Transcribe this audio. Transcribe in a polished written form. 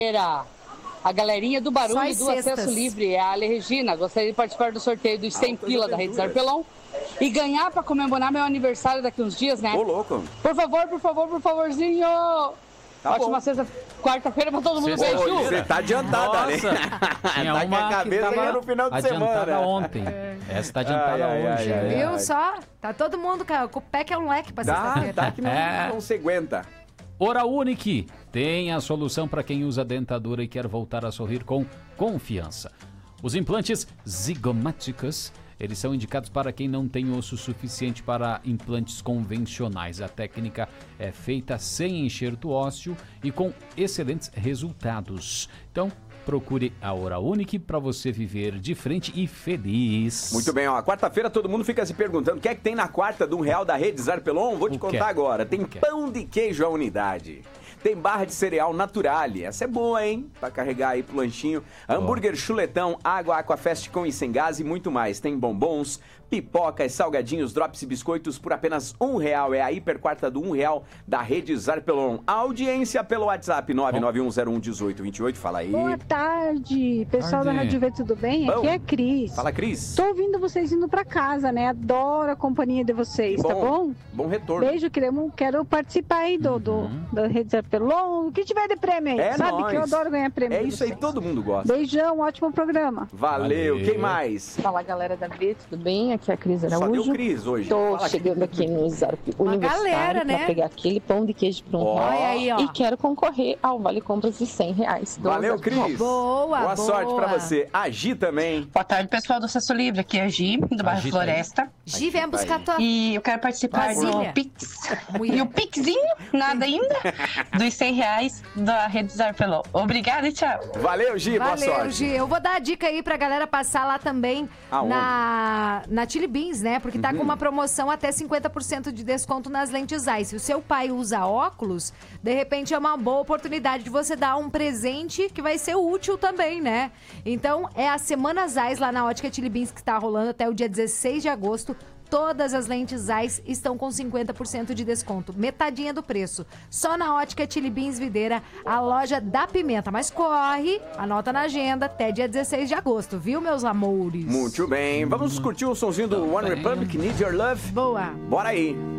A galerinha do Barulho e do sextas. Acesso Livre, é a Ale Regina. Gostaria de participar do sorteio dos 100 pila da Rede Zarpelon e ganhar para comemorar meu aniversário daqui uns dias, né? Ô, louco. Por favorzinho. Tá Ótima bom. sexta, quarta-feira pra todo mundo. Beijo. Você tá adiantada, né? Tinha Tá com a cabeça que tava no final de adiantada semana. ontem. Essa tá adiantada hoje. Viu só? Tá todo mundo com o pé que é um leque pra sexta-feira. Dá que não se aguenta. Hora Unique tem a solução para quem usa dentadura e quer voltar a sorrir com confiança. Os implantes zigomáticos, eles são indicados para quem não tem osso suficiente para implantes convencionais. A técnica é feita sem enxerto ósseo e com excelentes resultados. Então, procure a Hora Unique para você viver de frente e feliz. Muito bem, ó. Quarta-feira todo mundo fica se perguntando o que é que tem na quarta de R$1 da Rede Zarpelon. Vou te contar agora. Tem pão de queijo à unidade. Tem barra de cereal Naturale. Essa é boa, hein? Pra carregar aí pro lanchinho. Hambúrguer chuletão, água Aquafest com e sem gás e muito mais. Tem bombons, pipocas, salgadinhos, drops e biscoitos por apenas R$1. É a hiper quarta do R$1 da Rede Zarpelon. A audiência pelo WhatsApp 991011828. Fala aí. Boa tarde, pessoal da Rádio V, tudo bem? Aqui é a Cris. Fala, Cris. Tô ouvindo vocês indo pra casa, né? Adoro a companhia de vocês, tá bom? Bom retorno. Beijo, quero participar aí da Rede Zarpelon. O que tiver de prêmio aí, sabe? Nóis. Que eu adoro ganhar prêmio. É isso aí, todo mundo gosta. Beijão, ótimo programa. Valeu. Quem mais? Fala, galera da V, tudo bem? Aqui é a Cris Só Araújo. deu Cris hoje. Tô Fala, chegando aqui no Zarp Universitário galera, né? pra pegar aquele pão de queijo para Olha aí, ó. E quero concorrer ao Vale Compras de R$100. Valeu, Cris. Boa sorte pra você. A Gi também. Boa tarde, pessoal do Acesso Livre. Aqui é a Gi, do bairro Gi Floresta. Gi, vem buscar tua... E eu quero participar do Pix. E o Pixinho, nada ainda, dos R$100 da Rede Zarpelon. Obrigada e tchau. Valeu, Gi. Boa Valeu, sorte. Gi. Eu vou dar a dica aí pra galera passar lá também na Chili Beans, né? Porque tá com uma promoção até 50% de desconto nas lentes Zeiss. Se o seu pai usa óculos, de repente é uma boa oportunidade de você dar um presente que vai ser útil também, né? Então, é a Semana Zeiss lá na Ótica Chili Beans que tá rolando até o dia 16 de agosto. Todas as lentes Zeiss estão com 50% de desconto, metadinha do preço. Só na Ótica Chili Beans Videira, a loja da Pimenta. Mas corre, anota na agenda, até dia 16 de agosto, viu, meus amores? Muito bem. Vamos curtir o sonzinho do One Republic, Need Your Love? Boa. Bora aí.